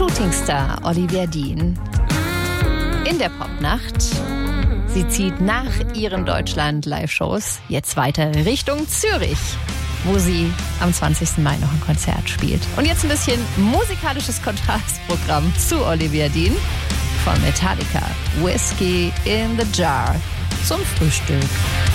Shootingstar Olivia Dean in der Popnacht. Sie zieht nach ihren Deutschland-Live-Shows jetzt weiter Richtung Zürich, wo sie am 20. Mai noch ein Konzert spielt. Und jetzt ein bisschen musikalisches Kontrastprogramm zu Olivia Dean von Metallica. Whiskey in the Jar zum Frühstück.